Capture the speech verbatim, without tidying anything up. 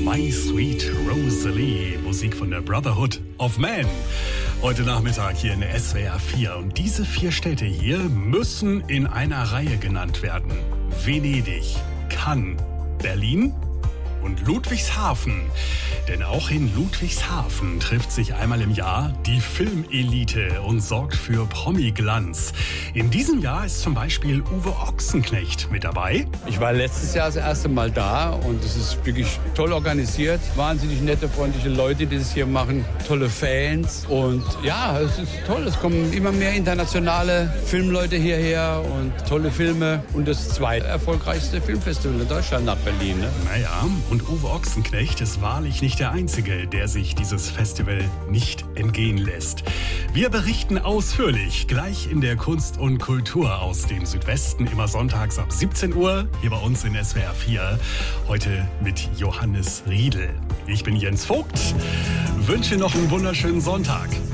My Sweet Rosalie, Musik von der Brotherhood of Man. Heute Nachmittag hier in der S W R vier. Und diese vier Städte hier müssen in einer Reihe genannt werden. Venedig, Cannes, Berlin und Ludwigshafen. Denn auch in Ludwigshafen trifft sich einmal im Jahr die Filmelite und sorgt für Promi-Glanz. In diesem Jahr ist zum Beispiel Uwe Ochsenknecht mit dabei. Ich war letztes Jahr das erste Mal da und es ist wirklich toll organisiert. Wahnsinnig nette, freundliche Leute, die das hier machen. Tolle Fans und ja, es ist toll. Es kommen immer mehr internationale Filmleute hierher und tolle Filme. Und das zweiterfolgreichste Filmfestival in Deutschland nach Berlin. Ne? Naja, und Uwe Ochsenknecht ist wahrlich nicht der Einzige, der sich dieses Festival nicht entgehen lässt. Wir berichten ausführlich gleich in der Kunst und Kultur aus dem Südwesten, immer sonntags ab siebzehn Uhr, hier bei uns in S W R vier. Heute mit Johannes Riedl. Ich bin Jens Vogt, wünsche noch einen wunderschönen Sonntag.